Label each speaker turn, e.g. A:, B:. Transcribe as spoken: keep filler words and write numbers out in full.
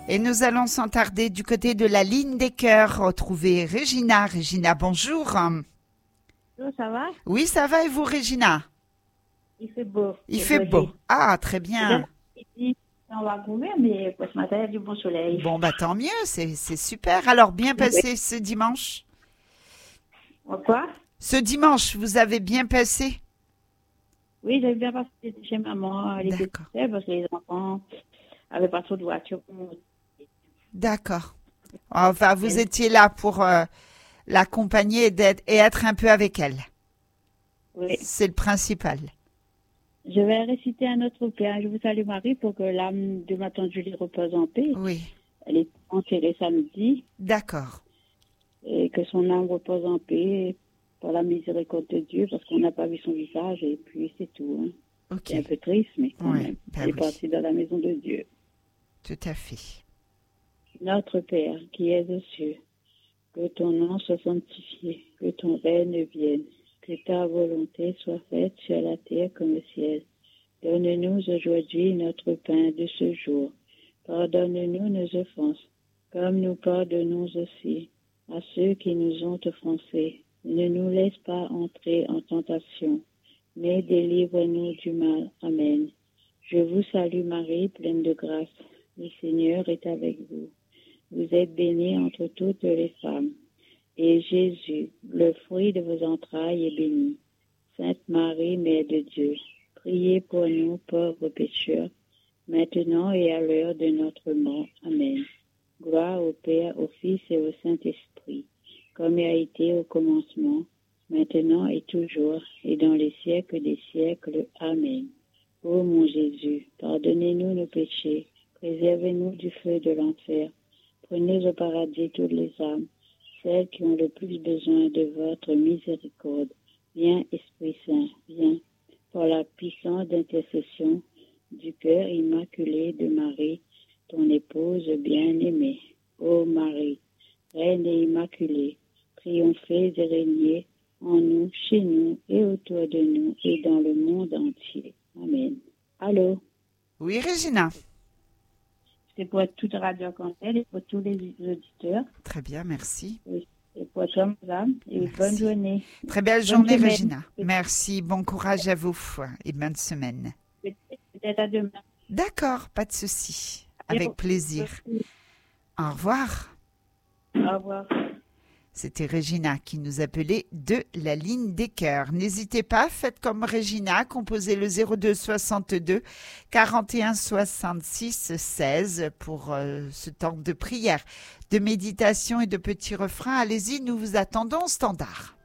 A: Et nous allons sans tarder du côté de la ligne des cœurs retrouver Régina. Régina, bonjour.
B: Bonjour, ça va?
A: Oui, ça va et vous, Régina?
B: Il fait beau.
A: Il fait beau. Ah, très bien.
B: On va couvrir, mais ce matin, il y a du bon soleil.
A: Bon, bah tant mieux, c'est c'est super. Alors, bien passé ce dimanche?
B: Quoi?
A: Ce dimanche, vous avez bien passé?
B: Oui, j'ai bien passé chez maman. Elle était
A: D'accord.
B: seule parce que les enfants n'avaient pas trop de voiture.
A: D'accord. Enfin, vous étiez là pour euh, l'accompagner et, d'être- et être un peu avec elle.
B: Oui.
A: C'est le principal.
B: Je vais réciter un autre Père. Je vous salue Marie pour que l'âme de ma tante Julie repose en paix.
A: Oui.
B: Elle est enterrée samedi
A: D'accord.
B: et que son âme repose en paix par la miséricorde de Dieu parce qu'on n'a pas vu son visage et puis c'est tout. Hein.
A: Ok.
B: C'est un peu triste, mais quand
A: Ouais,
B: même.
A: ben
B: Elle est
A: oui.
B: partie dans la maison de Dieu.
A: Tout à fait.
B: Notre Père qui es aux cieux, que ton nom soit sanctifié, que ton règne vienne, que ta volonté soit faite sur la terre comme au ciel. Donne-nous aujourd'hui notre pain de ce jour. Pardonne-nous nos offenses, comme nous pardonnons aussi à ceux qui nous ont offensés. Ne nous laisse pas entrer en tentation, mais délivre-nous du mal. Amen. Je vous salue Marie, pleine de grâce. Le Seigneur est avec vous. Vous êtes bénie entre toutes les femmes. Et Jésus, le fruit de vos entrailles, est béni. Sainte Marie, Mère de Dieu, priez pour nous pauvres pécheurs, maintenant et à l'heure de notre mort. Amen. Gloire au Père, au Fils et au Saint-Esprit, comme il a été au commencement, maintenant et toujours, et dans les siècles des siècles. Amen. Ô mon Jésus, pardonnez-nous nos péchés, préservez-nous du feu de l'enfer, prenez au paradis toutes les âmes, celles qui ont le plus besoin de votre miséricorde. Viens, Esprit Saint, viens, par la puissance d'intercession du cœur immaculé de Marie, ton épouse bien-aimée. Ô Marie, Reine immaculée, triomphez et régnez en nous, chez nous et autour de nous et dans le monde entier. Amen. Allô?
A: Oui, Régina.
B: C'est pour toute Radio Cantel et pour tous les auditeurs.
A: Très bien, merci.
B: Oui. Et pour toi, madame, et
A: Merci.
B: bonne journée.
A: Très belle
B: Bonne
A: journée,
B: semaine.
A: Régina. Merci, bon courage à vous et bonne semaine.
B: Peut-être à demain.
A: D'accord, pas de souci. Avec plaisir. Au revoir.
B: Au revoir.
A: C'était Régina qui nous appelait de la ligne des cœurs. N'hésitez pas, faites comme Régina, composez le zéro deux soixante-deux quarante et un soixante-six seize pour euh, ce temps de prière, de méditation et de petits refrains. Allez-y, nous vous attendons au standard.